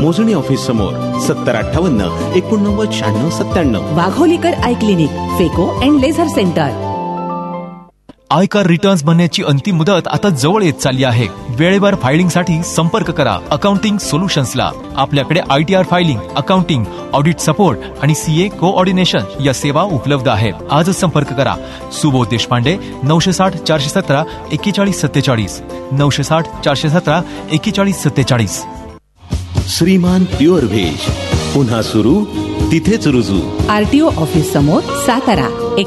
मोजणी ऑफिस समोर 7058-899697. वाघोलीकर eye clinic, फेको अँड लेझर सेंटर. आयकर रिटर्न्स भरण्याची अंतिम मुदत आता जवळ येत चालली आहे. वेळेवर फायलिंगसाठी संपर्क करा अकाउंटिंग सोल्युशन्सला. आपल्याकडे ITR filing, accounting, audit support आणि CA कोऑर्डिनेशन या सेवा उपलब्ध आहेत. आजच संपर्क करा. सुबोध देशपांडे, 960-417-4147, 960-417-4147. श्रीमान प्युअर व्हेज पुन्हा सुरू, तिथेच रुजू. RTO ऑफिस समोर, सातारा.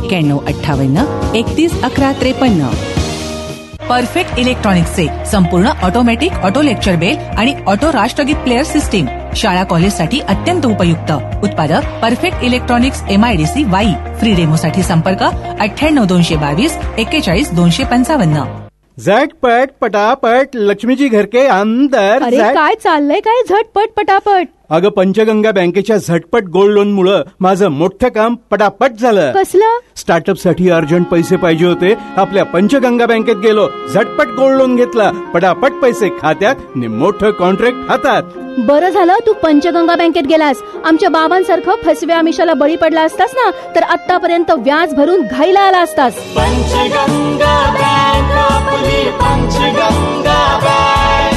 9158-311153. परफेक्ट इलेक्ट्रॉनिक्सचे संपूर्ण ऑटोमॅटिक ऑटो लेक्चर बेल आणि ऑटो राष्ट्रगीत प्लेअर सिस्टीम शाळा कॉलेजसाठी अत्यंत उपयुक्त. उत्पादक perfect electronics, MIDC Wai. Free डेमोसाठी संपर्क 98-222-41-255. झटपट पटापट लक्ष्मीजी घर के अंदर. अरे काय चाललंय काय झटपट पटापट? अगं पंचगंगा बँकेच्या झटपट गोल्ड लोन मुळे माझं मोठं काम पटापट झालं. कसलं? स्टार्टअप साठी अर्जंट पैसे पाहिजे होते. आपल्या पंचगंगा बँकेत गेलो, झटपट गोल्ड लोन घेतला, पटापट पैसे खात्यात आणि मोठं कॉन्ट्रॅक्ट हातात. बरं झालं तू पंचगंगा बँकेत गेलास. आमच्या बाबांसारखं फसव्या आमिषाला बळी पडला असतास ना तर आतापर्यंत व्याज भरून घाईला आला असतास. पंचगंगा बँक, आपली पंचगंगा बँक.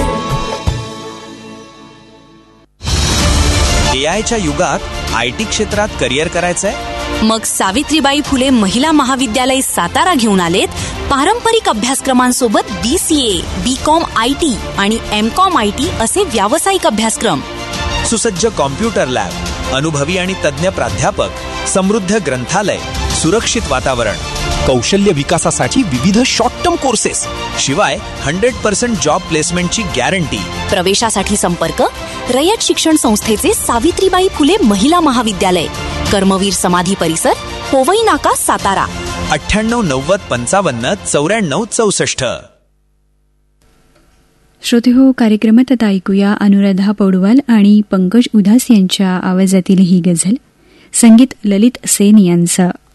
AIच्या युगात IT क्षेत्रात करिअर करायचंय? मग सावित्रीबाई फुले महिला महाविद्यालय सातारा घेऊन आलेत पारंपरिक अभ्यासक्रमांसोबत BCA, BCom IT आणि MCom IT असे व्यावसायिक अभ्यासक्रम. सुसज्ज कॉम्प्युटर लॅब, अनुभवी आणि तज्ञ प्राध्यापक, समृद्ध ग्रंथालय, सुरक्षित वातावरण, कौशल्य विकासासाठी विविध शॉर्ट टर्म कोर्सेस, शिवाय 100% जॉब प्लेसमेंटची गॅरंटी. प्रवेशासाठी संपर्क रयत शिक्षण संस्थेचे सावित्रीबाई फुले महिला महाविद्यालय, कर्मवीर समाधी परिसर, पोवई नाका, सातारा. 98-90-55-94-64. श्रोतेहो, कार्यक्रमात आता ऐकूया अनुराधा पौडवाल आणि पंकज उदास यांच्या आवाजातील ही गझल. संगीत ललित सेन यांचं.